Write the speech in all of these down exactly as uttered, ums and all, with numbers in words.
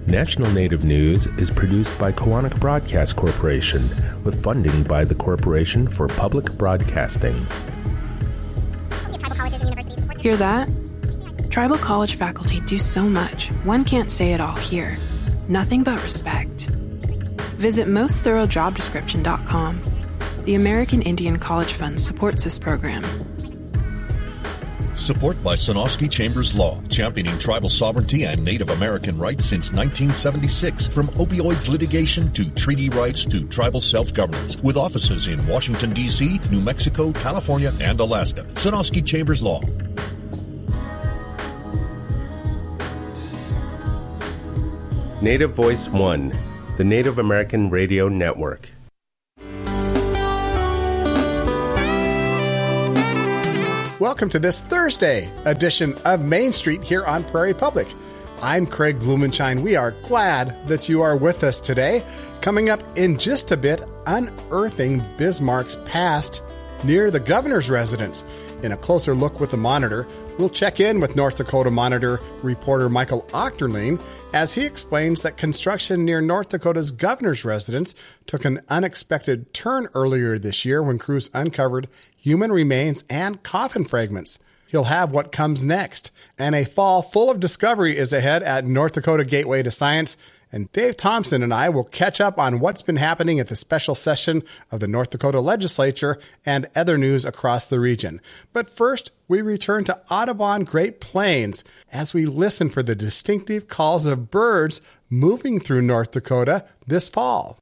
National Native News is produced by Koahnic Broadcast Corporation with funding by the Corporation for Public Broadcasting. Hear that? Tribal college faculty do so much, one can't say it all here. Nothing but respect. Visit most thorough job description dot com. The American Indian College Fund supports this program. Support by Sonosky Chambers Law, championing tribal sovereignty and Native American rights since nineteen seventy-six. From opioids litigation to treaty rights to tribal self-governance. With offices in Washington, D C, New Mexico, California, and Alaska. Sonosky Chambers Law. Native Voice One, the Native American Radio Network. Welcome to this Thursday edition of Main Street here on Prairie Public. I'm Craig Blumenshine. We are glad that you are with us today. Coming up in just a bit, unearthing Bismarck's past near the governor's residence. In a closer look with the Monitor, we'll check in with North Dakota Monitor reporter Michael Ochterlin as he explains that construction near North Dakota's governor's residence took an unexpected turn earlier this year when crews uncovered human remains and coffin fragments. He'll have what comes next. And a fall full of discovery is ahead at North Dakota Gateway to Science. And Dave Thompson and I will catch up on what's been happening at the special session of the North Dakota Legislature and other news across the region. But first, we return to Audubon Great Plains as we listen for the distinctive calls of birds moving through North Dakota this fall.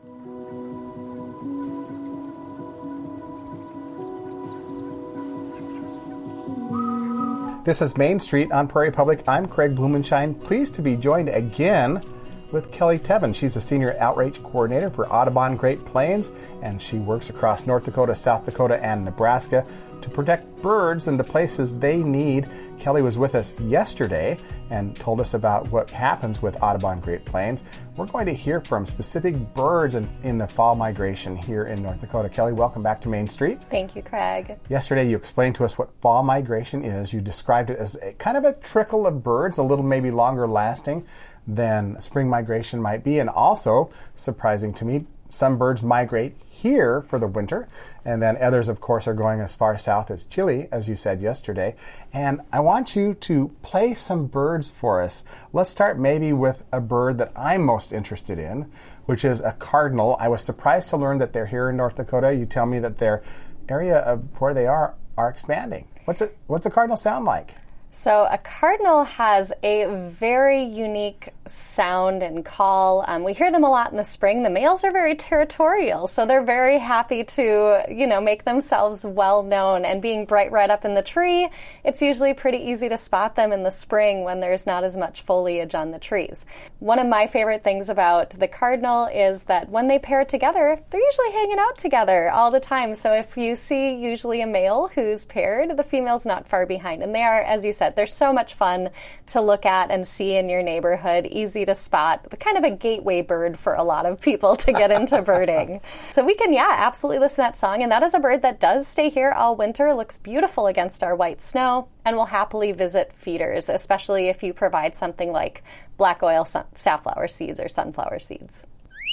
This is Main Street on Prairie Public. I'm Craig Blumenshine, pleased to be joined again with Kelly Tevin. She's the Senior Outreach Coordinator for Audubon Great Plains, and she works across North Dakota, South Dakota, and Nebraska to protect birds in the places they need. Kelly was with us yesterday and told us about what happens with Audubon Great Plains. We're going to hear from specific birds in, in the fall migration here in North Dakota. Kelly, welcome back to Main Street. Thank you, Craig. Yesterday you explained to us what fall migration is. You described it as a, kind of a trickle of birds, a little maybe longer lasting than spring migration might be. And also, surprising to me, some birds migrate here for the winter, and then others, of course, are going as far south as Chile, as you said yesterday. And I want you to play some birds for us. Let's start maybe with a bird that I'm most interested in, which is a cardinal. I was surprised to learn that they're here in North Dakota. You tell me that their area of where they are are expanding. What's it? What's a cardinal sound like? So a cardinal has a very unique sound and call. Um, we hear them a lot in the spring. The males are very territorial, so they're very happy to, you know, make themselves well known. And being bright red up in the tree, it's usually pretty easy to spot them in the spring when there's not as much foliage on the trees. One of my favorite things about the cardinal is that when they pair together, they're usually hanging out together all the time. So if you see usually a male who's paired, the female's not far behind. And they are, as you said, they're so much fun to look at and see in your neighborhood, easy to spot, but kind of a gateway bird for a lot of people to get into birding. So we can, yeah, absolutely listen to that song. And that is a bird that does stay here all winter, looks beautiful against our white snow, and will happily visit feeders, especially if you provide something like black oil sun- safflower seeds or sunflower seeds.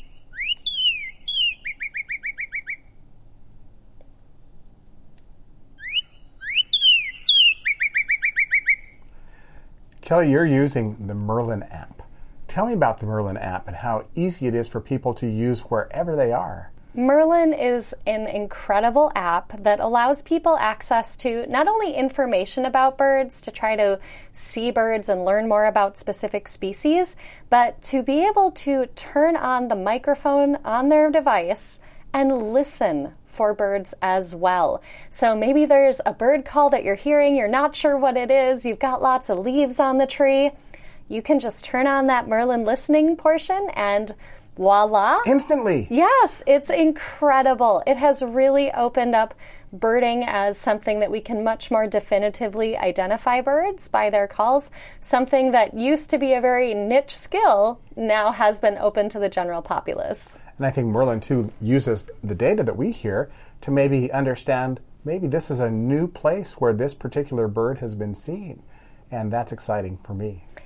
Kelly, you're using the Merlin app. Tell me about the Merlin app and how easy it is for people to use wherever they are. Merlin is an incredible app that allows people access to not only information about birds to try to see birds and learn more about specific species, but to be able to turn on the microphone on their device and listen for birds as well. So maybe there's a bird call that you're hearing, you're not sure what it is, you've got lots of leaves on the tree. You can just turn on that Merlin listening portion and voila. Instantly. Yes, it's incredible. It has really opened up birding as something that we can much more definitively identify birds by their calls. Something that used to be a very niche skill now has been open to the general populace. And I think Merlin, too, uses the data that we hear to maybe understand maybe this is a new place where this particular bird has been seen. And that's exciting for me.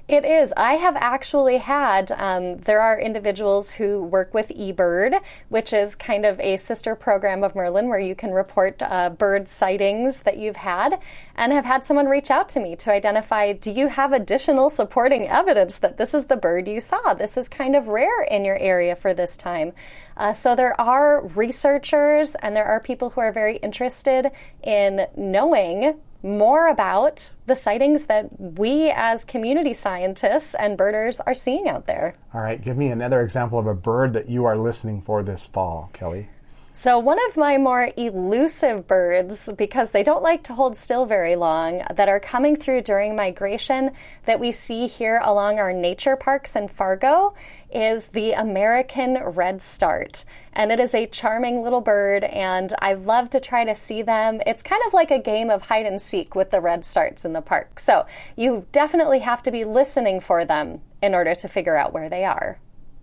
It is. I have actually had, um, there are individuals who work with eBird, which is kind of a sister program of Merlin where you can report uh, bird sightings that you've had, and have had someone reach out to me to identify, do you have additional supporting evidence that this is the bird you saw? This is kind of rare in your area for this time. Uh, so there are researchers and there are people who are very interested in knowing more about the sightings that we as community scientists and birders are seeing out there. All right, give me another example of a bird that you are listening for this fall, Kelly. So one of my more elusive birds, because they don't like to hold still very long, that are coming through during migration that we see here along our nature parks in Fargo is the American redstart. And it is a charming little bird, and I love to try to see them. It's kind of like a game of hide and seek with the redstarts in the park. So you definitely have to be listening for them in order to figure out where they are.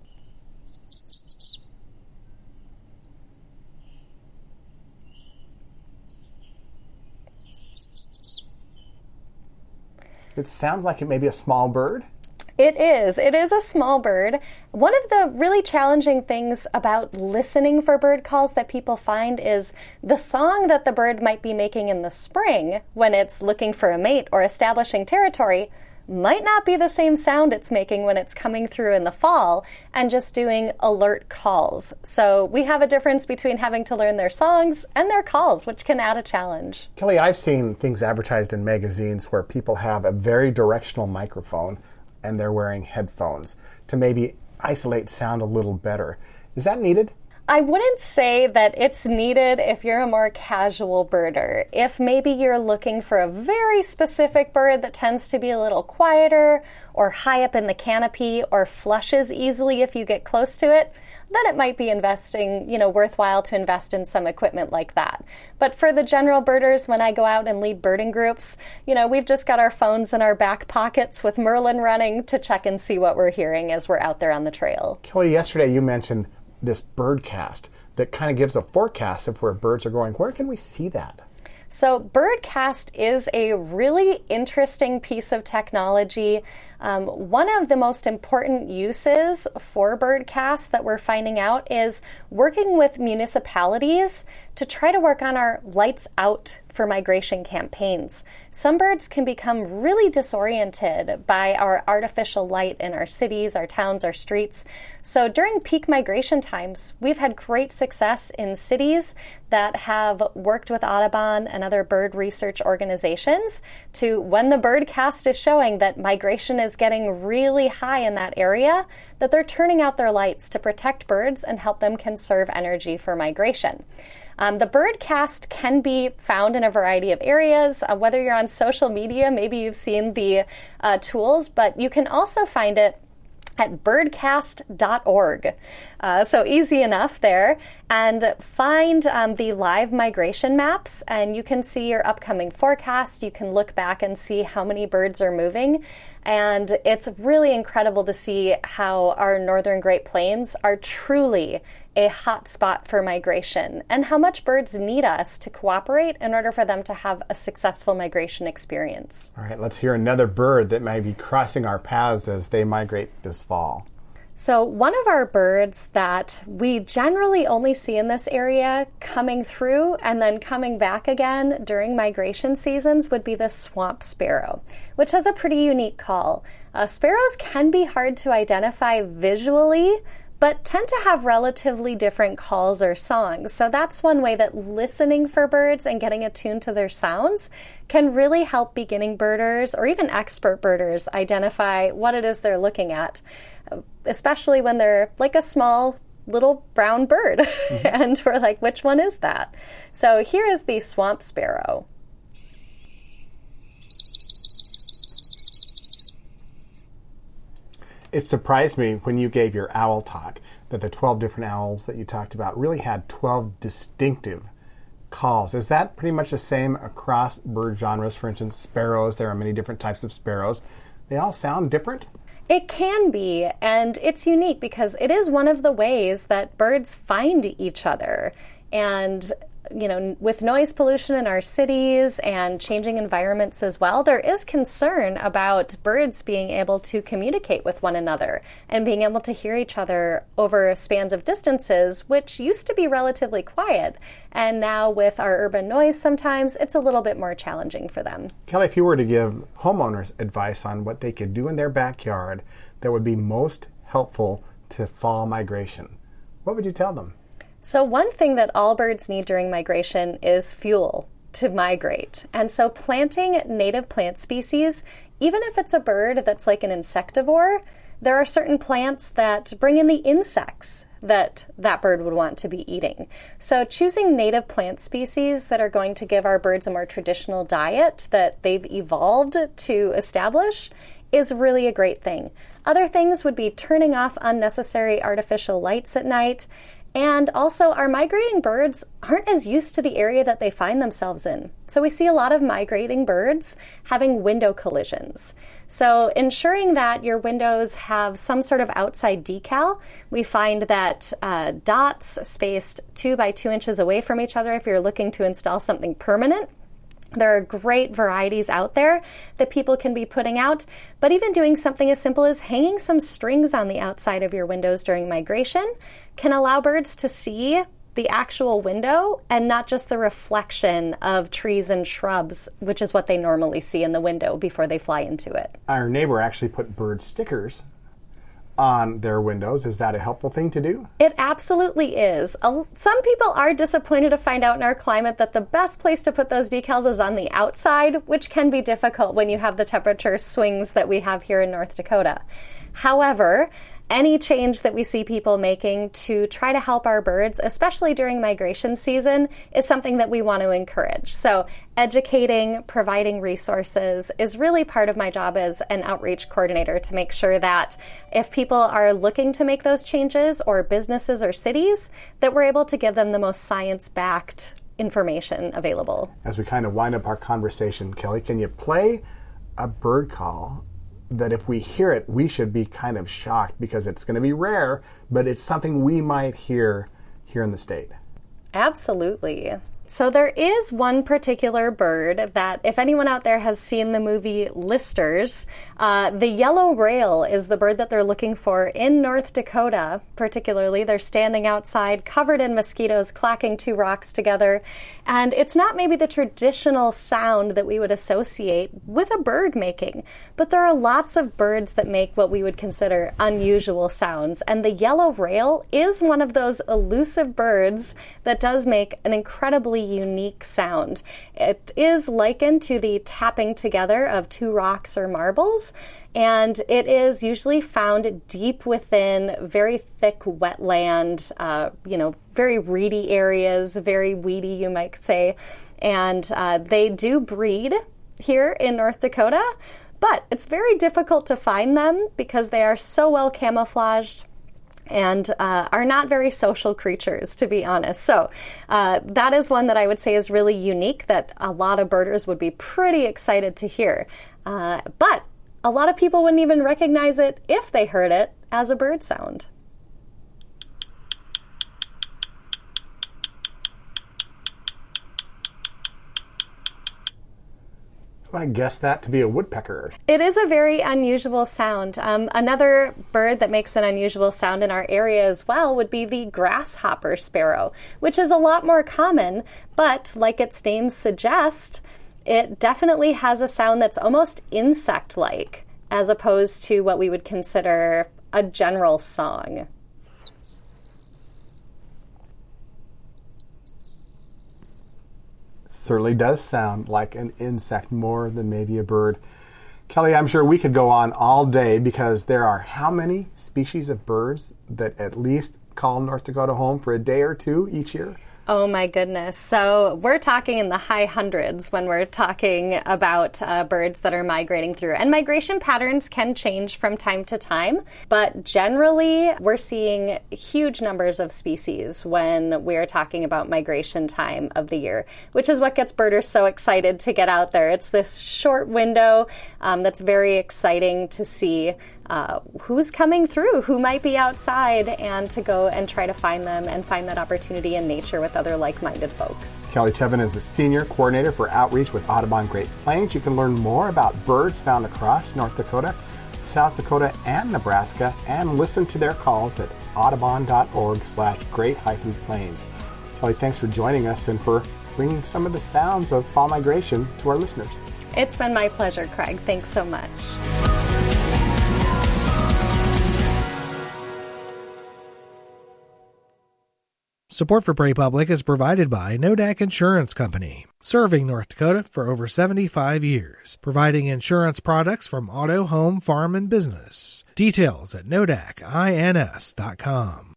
It sounds like it may be a small bird. It is. It is a small bird. One of the really challenging things about listening for bird calls that people find is the song that the bird might be making in the spring when it's looking for a mate or establishing territory might not be the same sound it's making when it's coming through in the fall and just doing alert calls. So we have a difference between having to learn their songs and their calls, which can add a challenge. Kelly, I've seen things advertised in magazines where people have a very directional microphone and they're wearing headphones to maybe isolate sound a little better. Is that needed? I wouldn't say that it's needed if you're a more casual birder. If maybe you're looking for a very specific bird that tends to be a little quieter or high up in the canopy or flushes easily if you get close to it, then it might be investing, you know, worthwhile to invest in some equipment like that. But for the general birders, when I go out and lead birding groups, you know, we've just got our phones in our back pockets with Merlin running to check and see what we're hearing as we're out there on the trail. Kelly, yesterday you mentioned this birdcast that kind of gives a forecast of where birds are going. Where can we see that? So Birdcast is a really interesting piece of technology. Um, one of the most important uses for Birdcast that we're finding out is working with municipalities to try to work on our lights out for migration campaigns. Some birds can become really disoriented by our artificial light in our cities, our towns, our streets. So during peak migration times, we've had great success in cities that have worked with Audubon and other bird research organizations to, when the Birdcast is showing that migration is getting really high in that area, that they're turning out their lights to protect birds and help them conserve energy for migration. Um, the Birdcast can be found in a variety of areas. Uh, whether you're on social media, maybe you've seen the uh, tools, but you can also find it at birdcast dot org. Uh, so easy enough there. And find um, the live migration maps, and you can see your upcoming forecast. You can look back and see how many birds are moving. And it's really incredible to see how our northern Great Plains are truly a hot spot for migration, and how much birds need us to cooperate in order for them to have a successful migration experience. All right, let's hear another bird that may be crossing our paths as they migrate this fall. So one of our birds that we generally only see in this area coming through and then coming back again during migration seasons would be the swamp sparrow, which has a pretty unique call. Uh, sparrows can be hard to identify visually, but tend to have relatively different calls or songs. So that's one way that listening for birds and getting attuned to their sounds can really help beginning birders or even expert birders identify what it is they're looking at, especially when they're like a small little brown bird. Mm-hmm. And we're like, which one is that? So here is the swamp sparrow. It surprised me when you gave your owl talk that the twelve different owls that you talked about really had twelve distinctive calls. Is that pretty much the same across bird genres? For instance, sparrows, there are many different types of sparrows. They all sound different? It can be, and it's unique because it is one of the ways that birds find each other. And you know, with noise pollution in our cities and changing environments as well, there is concern about birds being able to communicate with one another and being able to hear each other over spans of distances, which used to be relatively quiet. And now with our urban noise, sometimes it's a little bit more challenging for them. Kelly, if you were to give homeowners advice on what they could do in their backyard that would be most helpful to fall migration, what would you tell them? So one thing that all birds need during migration is fuel to migrate. And so planting native plant species, even if it's a bird that's like an insectivore, there are certain plants that bring in the insects that that bird would want to be eating. So choosing native plant species that are going to give our birds a more traditional diet that they've evolved to establish is really a great thing. Other things would be turning off unnecessary artificial lights at night. And also, our migrating birds aren't as used to the area that they find themselves in. So we see a lot of migrating birds having window collisions. So ensuring that your windows have some sort of outside decal, we find that uh, dots spaced two by two inches away from each other if you're looking to install something permanent. There are great varieties out there that people can be putting out, but even doing something as simple as hanging some strings on the outside of your windows during migration can allow birds to see the actual window and not just the reflection of trees and shrubs, which is what they normally see in the window before they fly into it. Our neighbor actually put bird stickers on their windows. Is that a helpful thing to do? It absolutely is. Some people are disappointed to find out in our climate that the best place to put those decals is on the outside, which can be difficult when you have the temperature swings that we have here in North Dakota. However, any change that we see people making to try to help our birds, especially during migration season, is something that we want to encourage. So educating, providing resources is really part of my job as an outreach coordinator to make sure that if people are looking to make those changes, or businesses or cities, that we're able to give them the most science-backed information available. As we kind of wind up our conversation, Kelly, can you play a bird call that if we hear it, we should be kind of shocked because it's going to be rare, but it's something we might hear here in the state? Absolutely. So there is one particular bird that, if anyone out there has seen the movie Listers, uh, the yellow rail is the bird that they're looking for in North Dakota, particularly. They're standing outside, covered in mosquitoes, clacking two rocks together. And it's not maybe the traditional sound that we would associate with a bird making, but there are lots of birds that make what we would consider unusual sounds. And the yellow rail is one of those elusive birds that does make an incredibly unique sound. It is likened to the tapping together of two rocks or marbles, and it is usually found deep within very thick wetland, uh, you know, very reedy areas, very weedy, you might say. And uh, they do breed here in North Dakota, but it's very difficult to find them because they are so well camouflaged and uh, are not very social creatures, to be honest. So uh, that is one that I would say is really unique that a lot of birders would be pretty excited to hear. Uh, but a lot of people wouldn't even recognize it if they heard it as a bird sound. I guess that to be a woodpecker. It is a very unusual sound. Um, another bird that makes an unusual sound in our area as well would be the grasshopper sparrow, which is a lot more common, but like its name suggests, it definitely has a sound that's almost insect-like, as opposed to what we would consider a general song. Certainly does sound like an insect more than maybe a bird. Kelly, I'm sure we could go on all day because there are how many species of birds that at least call North Dakota home for a day or two each year? Oh my goodness. So we're talking in the high hundreds when we're talking about uh, birds that are migrating through. And migration patterns can change from time to time, but generally we're seeing huge numbers of species when we're talking about migration time of the year, which is what gets birders so excited to get out there. It's this short window um, that's very exciting to see. uh, who's coming through, who might be outside, and to go and try to find them and find that opportunity in nature with other like-minded folks. Kelly Tevin is the Senior Coordinator for Outreach with Audubon Great Plains. You can learn more about birds found across North Dakota, South Dakota, and Nebraska, and listen to their calls at audubon.org slash great hyphen plains. Kelly, thanks for joining us and for bringing some of the sounds of fall migration to our listeners. It's been my pleasure, Craig. Thanks so much. Support for Prairie Public is provided by Nodak Insurance Company, serving North Dakota for over seventy-five years, providing insurance products from auto, home, farm, and business. Details at nodak ins dot com.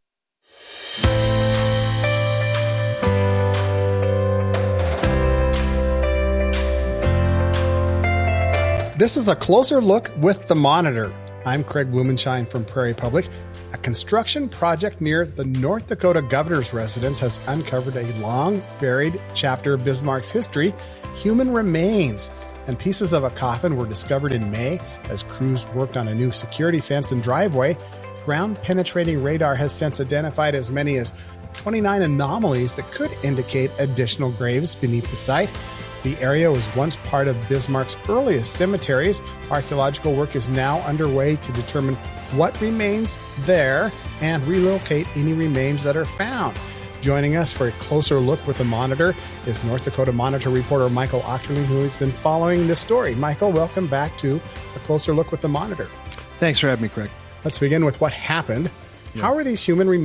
This is a closer look with the Monitor. I'm Craig Blumenshine from Prairie Public. A construction project near the North Dakota governor's residence has uncovered a long buried chapter of Bismarck's history, human remains. And pieces of a coffin were discovered in May as crews worked on a new security fence and driveway. Ground-penetrating radar has since identified as many as twenty-nine anomalies that could indicate additional graves beneath the site. The area was once part of Bismarck's earliest cemeteries. Archaeological work is now underway to determine what remains there and relocate any remains that are found. Joining us for a closer look with the Monitor is North Dakota Monitor reporter Michael Ochterling, who has been following this story. Michael, welcome back to a closer look with the Monitor. Thanks for having me, Craig. Let's begin with what happened. Yeah. How are these human remains